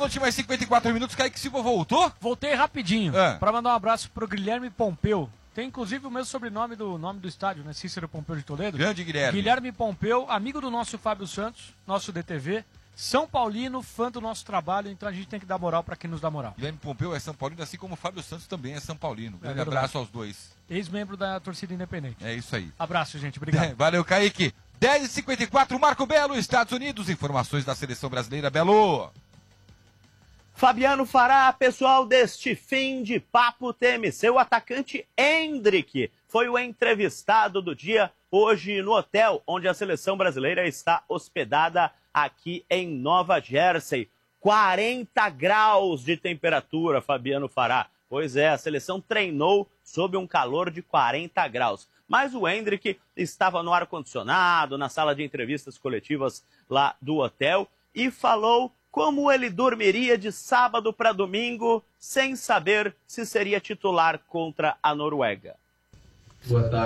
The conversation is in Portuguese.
meia-noite mais 54 minutos. Kaique Silva voltou? Voltei rapidinho, para mandar um abraço pro Guilherme Pompeu. Tem inclusive o mesmo sobrenome do nome do estádio, né? Cícero Pompeu de Toledo. Grande Guilherme. Guilherme Pompeu, amigo do nosso Fábio Santos, nosso DTV. São Paulino, fã do nosso trabalho, então a gente tem que dar moral para quem nos dá moral. Guilherme Pompeu é São Paulino, assim como o Fábio Santos também é São Paulino. Grande verdade. abraço aos dois. Ex-membro da torcida independente. É isso aí. Abraço, gente. Obrigado. Valeu, Kaique. 10h54, Marco Belo, Estados Unidos. Informações da seleção brasileira, Belo. Fabiano Fará, pessoal, deste fim de Papo TMC, o atacante Endrick foi o entrevistado do dia hoje no hotel onde a seleção brasileira está hospedada aqui em Nova Jersey. 40 graus de temperatura, Fabiano Fará. Pois é, a seleção treinou sob um calor de 40 graus. Mas o Endrick estava no ar-condicionado, na sala de entrevistas coletivas lá do hotel e falou como ele dormiria de sábado para domingo sem saber se seria titular contra a Noruega. Boa tarde.